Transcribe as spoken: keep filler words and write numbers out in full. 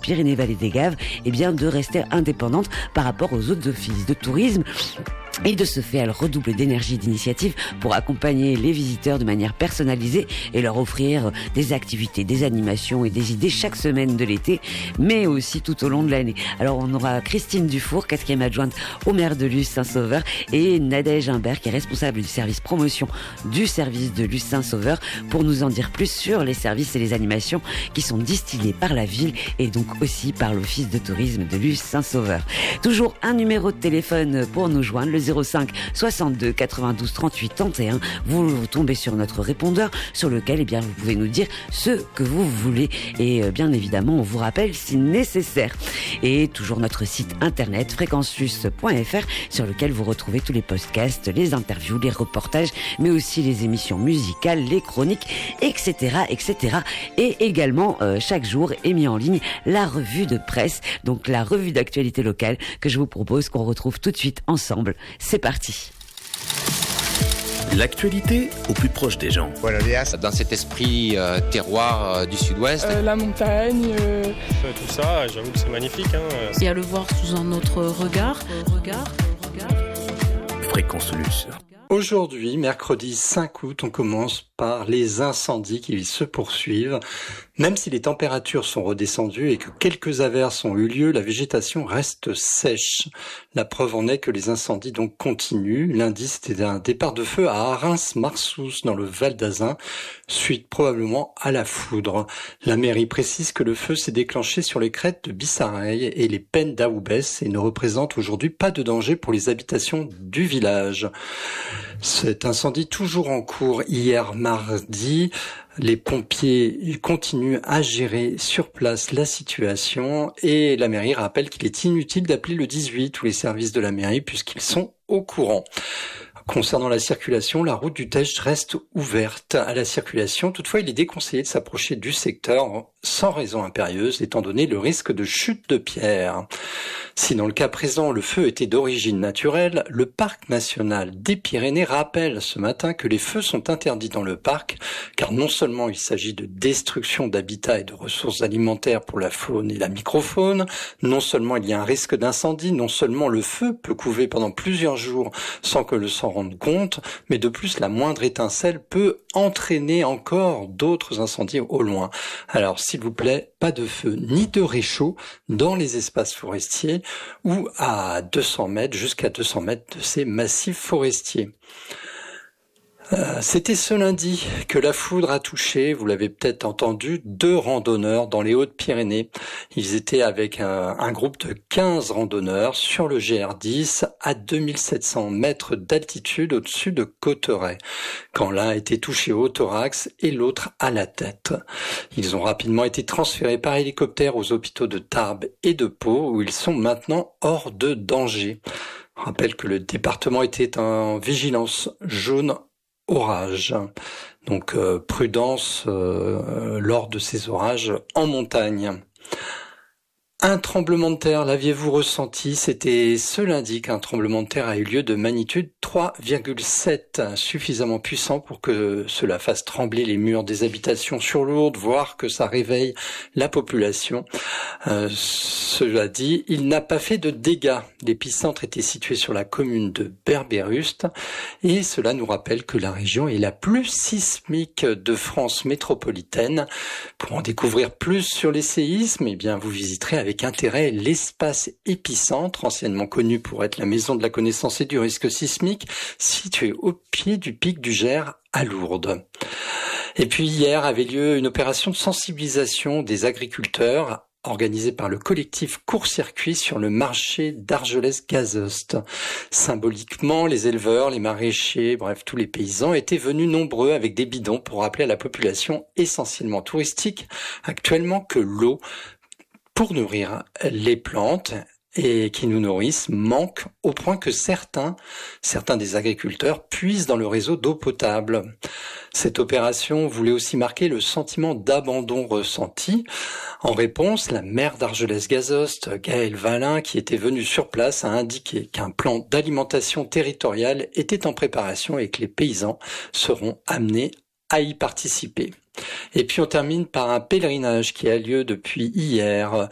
Pyrénées-Vallée des Gaves, eh bien, de rester indépendante par rapport aux autres offices de tourisme. Et de ce fait, elle redouble d'énergie et d'initiative pour accompagner les visiteurs de manière personnalisée et leur offrir des activités, des animations et des idées chaque semaine de l'été, mais aussi tout au long de l'année. Alors on aura Christine Dufour, quatrième adjointe au maire de Luce Saint-Sauveur, et Nadège Imbert, qui est responsable du service promotion du service de Luce Saint-Sauveur, pour nous en dire plus sur les services et les animations qui sont distillés par la ville et donc aussi par l'office de tourisme de Luce Saint-Sauveur. Toujours un numéro de téléphone pour nous joindre, le zéro cinq soixante-deux quatre-vingt-douze trente-huit trente et un. Vous, vous tombez sur notre répondeur sur lequel eh bien, vous pouvez nous dire ce que vous voulez et euh, bien évidemment on vous rappelle si nécessaire. Et toujours notre site internet fréquence luce point f r sur lequel vous retrouvez tous les podcasts, les interviews, les reportages, mais aussi les émissions musicales, les chroniques, et cetera et cetera. Et également euh, chaque jour est mis en ligne la revue de presse, donc la revue d'actualité locale que je vous propose qu'on retrouve tout de suite ensemble. C'est parti. L'actualité au plus proche des gens. Dans cet esprit euh, terroir euh, du sud-ouest. Euh, la montagne. Euh... Euh, tout ça, j'avoue que c'est magnifique. Hein. Et à le voir sous un autre regard. regard, regard. Fréquence Luce. Aujourd'hui, mercredi cinq août, on commence par les incendies qui se poursuivent. Même si les températures sont redescendues et que quelques averses ont eu lieu, la végétation reste sèche. La preuve en est que les incendies donc continuent. Lundi, c'était un départ de feu à Arins-Marsous dans le Val d'Azun, suite probablement à la foudre. La mairie précise que le feu s'est déclenché sur les crêtes de Bissareille et les Pennes d'Aoubès et ne représente aujourd'hui pas de danger pour les habitations du village. Cet incendie toujours en cours hier mardi. Les pompiers continuent à gérer sur place la situation et la mairie rappelle qu'il est inutile d'appeler le dix-huit ou les services de la mairie puisqu'ils sont au courant. Concernant la circulation, la route du Teche reste ouverte à la circulation. Toutefois, il est déconseillé de s'approcher du secteur sans raison impérieuse, étant donné le risque de chute de pierre. Si dans le cas présent, le feu était d'origine naturelle, le parc national des Pyrénées rappelle ce matin que les feux sont interdits dans le parc, car non seulement il s'agit de destruction d'habitats et de ressources alimentaires pour la faune et la microfaune, non seulement il y a un risque d'incendie, non seulement le feu peut couver pendant plusieurs jours sans que le s'en rende compte, mais de plus la moindre étincelle peut entraîner encore d'autres incendies au loin. Alors s'il vous plaît, pas de feu ni de réchaud dans les espaces forestiers ou à deux cents mètres, jusqu'à deux cents mètres de ces massifs forestiers. Euh, c'était ce lundi que la foudre a touché, vous l'avez peut-être entendu, deux randonneurs dans les Hautes-Pyrénées. Ils étaient avec un, un groupe de quinze randonneurs sur le G R dix à deux mille sept cents mètres d'altitude au-dessus de Cauterets, quand l'un a été touché au thorax et l'autre à la tête. Ils ont rapidement été transférés par hélicoptère aux hôpitaux de Tarbes et de Pau, où ils sont maintenant hors de danger. Je rappelle que le département était en vigilance jaune orage. Donc euh, prudence euh, lors de ces orages en montagne. Un tremblement de terre, l'aviez-vous ressenti? C'était ce lundi qu'un tremblement de terre a eu lieu de magnitude trois virgule sept, suffisamment puissant pour que cela fasse trembler les murs des habitations sur Lourdes, voire que ça réveille la population. Euh, cela dit, il n'a pas fait de dégâts. L'épicentre était situé sur la commune de Berbéruste et cela nous rappelle que la région est la plus sismique de France métropolitaine. Pour en découvrir plus sur les séismes, eh bien vous visiterez avec Avec intérêt l'espace épicentre, anciennement connu pour être la maison de la connaissance et du risque sismique, situé au pied du pic du Gers à Lourdes. Et puis hier avait lieu une opération de sensibilisation des agriculteurs organisée par le collectif Court-Circuit sur le marché d'Argelès-Gazost. Symboliquement, les éleveurs, les maraîchers, bref, tous les paysans étaient venus nombreux avec des bidons pour rappeler à la population essentiellement touristique actuellement que l'eau pour nourrir les plantes et qui nous nourrissent manque au point que certains, certains des agriculteurs puisent dans le réseau d'eau potable. Cette opération voulait aussi marquer le sentiment d'abandon ressenti. En réponse, la maire d'Argelès-Gazost, Gaëlle Valin, qui était venue sur place, a indiqué qu'un plan d'alimentation territoriale était en préparation et que les paysans seront amenés à y participer. Et puis on termine par un pèlerinage qui a lieu depuis hier